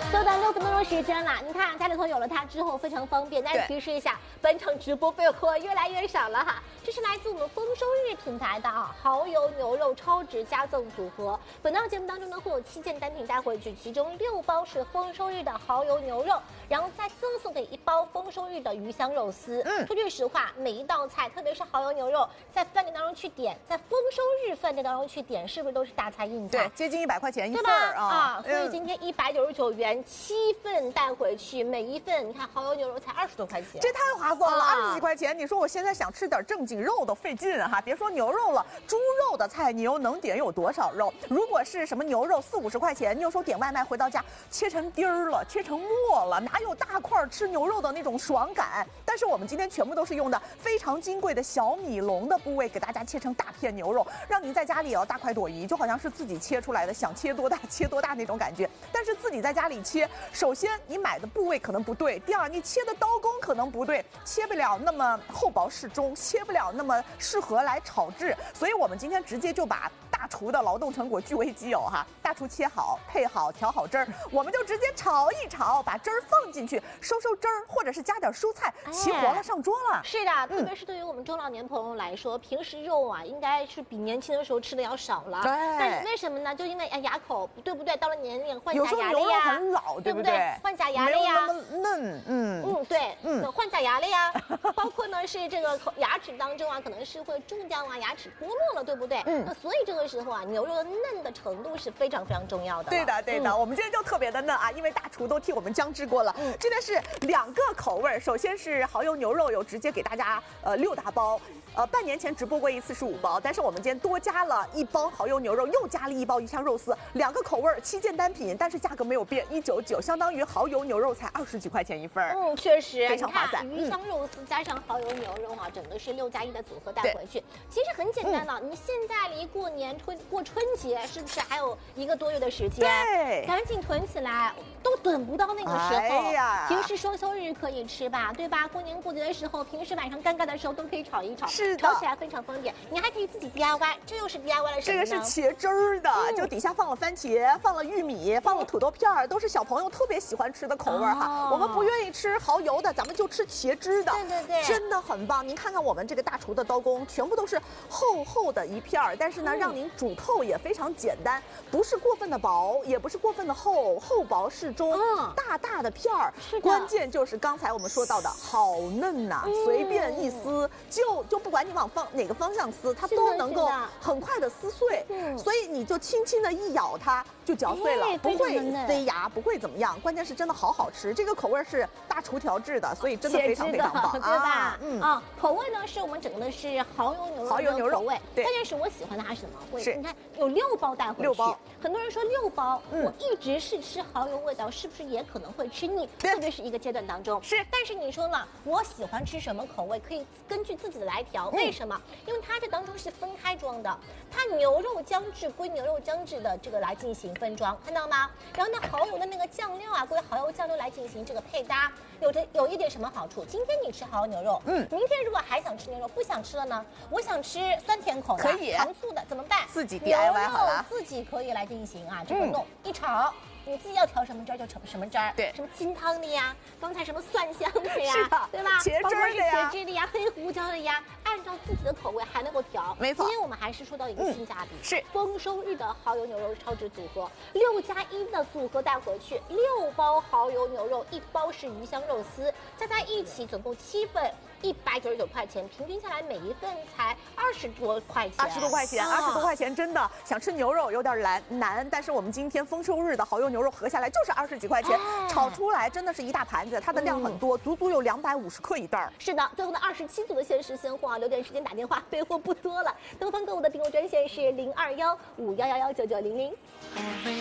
就等6分多钟时间了，你看家里头有了它之后非常方便。但是提示一下，本场直播备货越来越少了哈。这是来自我们丰收日品牌的蚝油牛肉超值加赠组合。本档节目当中呢会有7件单品带回去，其中6包是丰收日的蚝油牛肉，然后再赠送给1包丰收日的鱼香肉丝。说句实话，每一道菜，特别是蚝油牛肉，在饭店当中去点，在丰收日饭店当中去点，是不是都是大菜硬菜？ 对，接近100块钱一份啊！所以今天199元7份带回去，每一份你看蚝油牛肉才20多块钱， 这太划算了，20几块钱。你说我现在想吃点正经肉都费劲哈，别说牛肉了，猪肉的菜你又能点有多少肉？如果是什么牛肉40、50块钱，你有时候点外卖回到家切成丁儿了，切成末了，哪有大块吃牛肉的那种爽感？但是我们今天全部都是用的非常金贵的小米龙的部位，给大家切成大片牛肉，让您在家里也要大快朵颐，就好像是自己切出来的，想切多大切多大那种感觉。但是自己在家里切，首先你买的部位可能不对，第二你切的刀工可能不对，切不了那么厚薄适中，切不了那么适合来炒制。所以我们今天直接就把大厨的劳动成果据为己有哈，大厨切好、配好、调好汁儿，我们就直接炒一炒，把汁儿放进去，收收汁儿，或者是加点蔬菜，齐活了上桌了。 是的，特别是对于我们中老年朋友来说，平时肉啊应该是比年轻的时候吃的要少了。但是为什么呢？就因为牙口对不对？到了年龄换假牙了呀， 有时候牛肉很老，对不对？ 换假牙了呀， 没有那么嫩。 对，换假牙了呀。包括呢是这个牙齿当中啊，可能是会蛀掉啊，牙齿剥落了，对不对？那所以这个时候啊，牛肉的嫩的程度是非常非常重要的。 对的，我们今天就特别的嫩啊，因为大厨都替我们姜制过了。这边是2个口味，首先是蚝油牛肉，有直接给大家6大包。半年前直播过一次是5包，但是我们今天多加了1包蚝油牛肉，又加了1包鱼香肉丝，2个口味7件单品，但是价格没有变，199，相当于蚝油牛肉才20几块钱一份。 确实非常划算。 鱼香肉丝加上蚝油牛肉啊，整个是6+1的组合带回去。其实很简单了，你现在离过年过春节是不是还有1个多月的时间？ 对， 赶紧囤起来，都等不到那个时候。哎呀，平时双休日可以吃吧，对吧？过年过节的时候，平时晚上尴尬的时候都可以炒一炒。 是的， 炒起来非常方便。你还可以自己 DIY， 这又是 DIY 了什么呢？ 这个是茄汁儿的，就底下放了番茄，放了玉米，放了土豆片儿，都是小朋友特别喜欢吃的口味哈。我们不愿意吃蚝油的，咱们就吃茄汁的。 对， 真的很棒。您看看我们这个大厨的刀工，全部都是厚厚的一片儿，但是呢，让您煮透也非常简单，不是过分的薄，也不是过分的厚，厚薄适中，大大的片儿。关键就是刚才我们说到的好嫩呐，随便一撕就不管你往哪个方向撕，它都能够很快的撕碎。所以你就轻轻的一咬它就嚼碎了，不会塞牙，不会怎么样。关键是真的好吃，这个口味是大厨调制的，所以真的非常非常棒， 对吧？口味呢是我们整个的是蚝油牛肉口味。 对， 关键是我喜欢它是什么？你看有6包带回去。6包，很多人说6包，我一直是吃蚝油味道，是不是也可能会吃腻？特别是一个阶段当中。 是， 但是你说了，我喜欢吃什么口味，可以根据自己的来调。为什么？因为它这当中是分开装的，它牛肉姜制归牛肉姜制的这个来进行分装，看到吗？然后呢，蚝油的那个酱料啊，归蚝油酱料来进行这个配搭。有一点什么好处？今天你吃蚝油牛肉，明天如果还想吃牛肉，不想吃了呢？我想吃酸甜口的， 可以糖醋的，怎么办？ 自己 DIY 好了， 自己可以来进行啊，这个弄一炒。你自己要调什么汁儿就调什么汁儿， 对， 什么清汤的呀，刚才什么蒜香的呀， 是的， 对吧？ 茄汁的呀， 茄汁的呀，黑胡椒的呀，按照自己的口味还能够调。 没错， 今天我们还是说到一个性价比， 是丰收日的蚝油牛肉超值组合，6+1的组合带回去，6包蚝油牛肉，1包是鱼香肉丝，加在一起总共7份。199块钱，平均下来每一份才20多块钱。20 多块钱，真的想吃牛肉有点难。但是我们今天丰收日的蚝油牛肉合下来就是20几块钱，炒出来真的是一大盘子，它的量很多，足足有250克一袋儿。 是的，最后的27组的限时现货啊，留点时间打电话，备货不多了。东方购物的订购专线是0215119900。